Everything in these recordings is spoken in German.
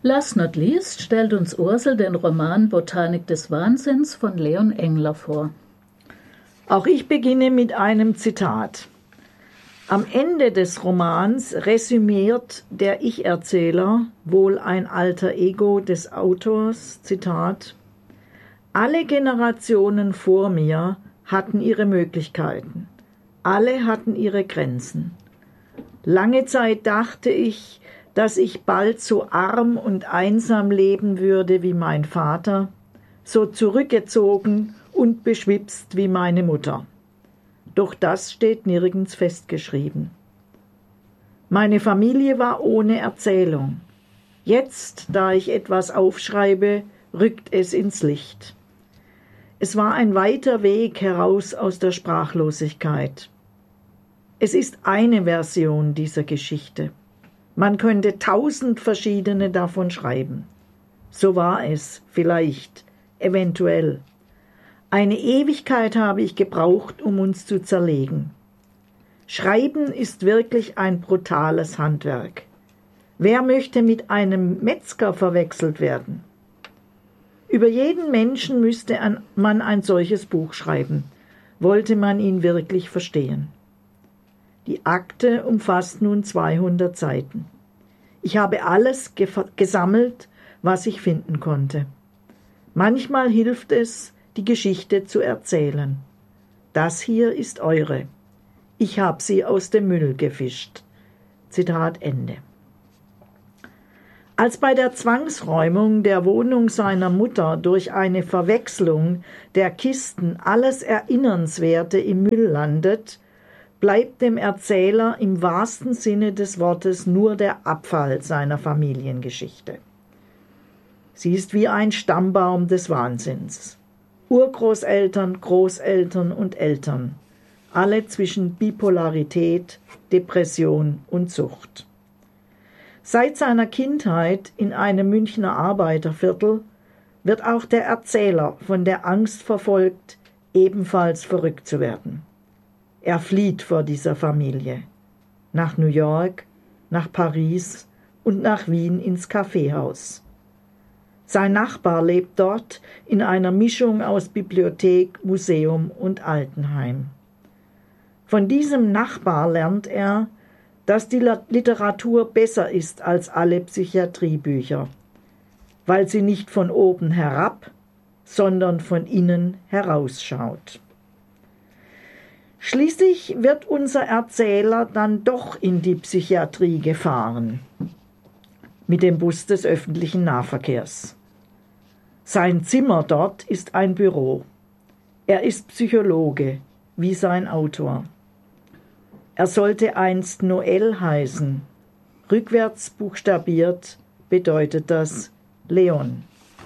Last not least stellt uns Ursel den Roman Botanik des Wahnsinns von Leon Engler vor. Auch ich beginne mit einem Zitat. Am Ende des Romans resümiert der Ich-Erzähler, wohl ein alter Ego des Autors, Zitat: Alle Generationen vor mir hatten ihre Möglichkeiten, alle hatten ihre Grenzen. Lange Zeit dachte ich, dass ich bald so arm und einsam leben würde wie mein Vater, so zurückgezogen und beschwipst wie meine Mutter. Doch das steht nirgends festgeschrieben. Meine Familie war ohne Erzählung. Jetzt, da ich etwas aufschreibe, rückt es ins Licht. Es war ein weiter Weg heraus aus der Sprachlosigkeit. Es ist eine Version dieser Geschichte. Man könnte 1000 verschiedene davon schreiben. So war es, vielleicht, eventuell. Eine Ewigkeit habe ich gebraucht, um uns zu zerlegen. Schreiben ist wirklich ein brutales Handwerk. Wer möchte mit einem Metzger verwechselt werden? Über jeden Menschen müsste man ein solches Buch schreiben, wollte man ihn wirklich verstehen. Die Akte umfasst nun 200 Seiten. Ich habe alles gesammelt, was ich finden konnte. Manchmal hilft es, die Geschichte zu erzählen. Das hier ist eure. Ich habe sie aus dem Müll gefischt. Zitat Ende. Als bei der Zwangsräumung der Wohnung seiner Mutter durch eine Verwechslung der Kisten alles Erinnernswerte im Müll landet, bleibt dem Erzähler im wahrsten Sinne des Wortes nur der Abfall seiner Familiengeschichte. Sie ist wie ein Stammbaum des Wahnsinns. Urgroßeltern, Großeltern und Eltern, alle zwischen Bipolarität, Depression und Sucht. Seit seiner Kindheit in einem Münchner Arbeiterviertel wird auch der Erzähler von der Angst verfolgt, ebenfalls verrückt zu werden. Er flieht vor dieser Familie. Nach New York, nach Paris und nach Wien ins Kaffeehaus. Sein Nachbar lebt dort in einer Mischung aus Bibliothek, Museum und Altenheim. Von diesem Nachbar lernt er, dass die Literatur besser ist als alle Psychiatriebücher, weil sie nicht von oben herab, sondern von innen herausschaut. Schließlich wird unser Erzähler dann doch in die Psychiatrie gefahren, mit dem Bus des öffentlichen Nahverkehrs. Sein Zimmer dort ist ein Büro. Er ist Psychologe, wie sein Autor. Er sollte einst Noel heißen. Rückwärts buchstabiert bedeutet das Leon.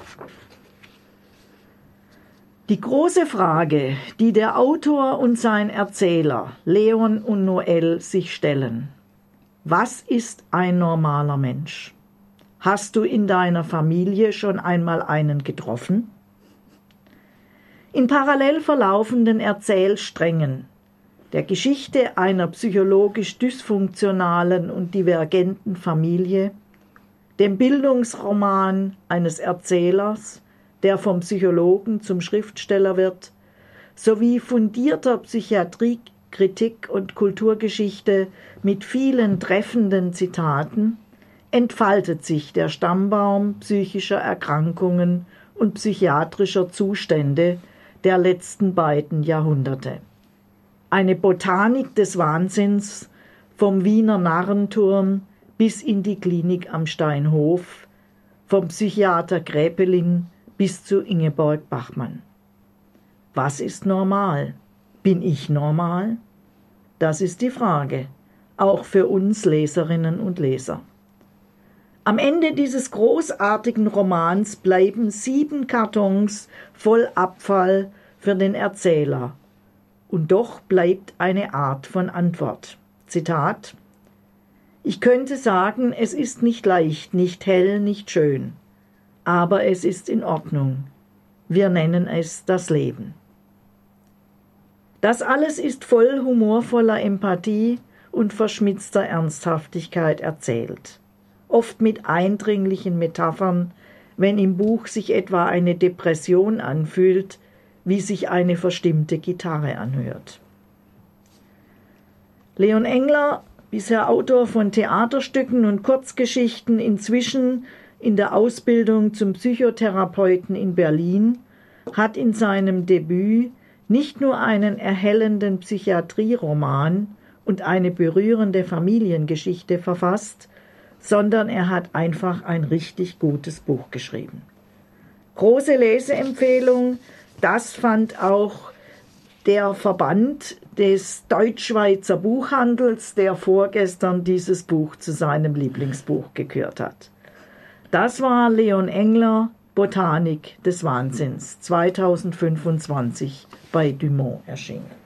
Die große Frage, die der Autor und sein Erzähler, Leon und Noel, sich stellen: Was ist ein normaler Mensch? Hast du in deiner Familie schon einmal einen getroffen? In parallel verlaufenden Erzählsträngen, der Geschichte einer psychologisch dysfunktionalen und divergenten Familie, dem Bildungsroman eines Erzählers, der vom Psychologen zum Schriftsteller wird, sowie fundierter Psychiatriekritik und Kulturgeschichte mit vielen treffenden Zitaten, entfaltet sich der Stammbaum psychischer Erkrankungen und psychiatrischer Zustände der letzten beiden Jahrhunderte. Eine Botanik des Wahnsinns vom Wiener Narrenturm bis in die Klinik am Steinhof, vom Psychiater Gräpelin bis zu Ingeborg Bachmann. Was ist normal? Bin ich normal? Das ist die Frage, auch für uns Leserinnen und Leser. Am Ende dieses großartigen Romans bleiben 7 Kartons voll Abfall für den Erzähler. Und doch bleibt eine Art von Antwort. Zitat: Ich könnte sagen, es ist nicht leicht, nicht hell, nicht schön. Aber es ist in Ordnung. Wir nennen es das Leben. Das alles ist voll humorvoller Empathie und verschmitzter Ernsthaftigkeit erzählt. oft mit eindringlichen Metaphern, wenn im Buch sich etwa eine Depression anfühlt, wie sich eine verstimmte Gitarre anhört. Leon Engler, bisher Autor von Theaterstücken und Kurzgeschichten, inzwischen in der Ausbildung zum Psychotherapeuten in Berlin, hat in seinem Debüt nicht nur einen erhellenden Psychiatrieroman und eine berührende Familiengeschichte verfasst, sondern er hat einfach ein richtig gutes Buch geschrieben. Große Leseempfehlung, das fand auch der Verband des Deutschschweizer Buchhandels, der vorgestern dieses Buch zu seinem Lieblingsbuch gekürt hat. Das war Leon Engler, Botanik des Wahnsinns, 2025 bei Dumont erschienen.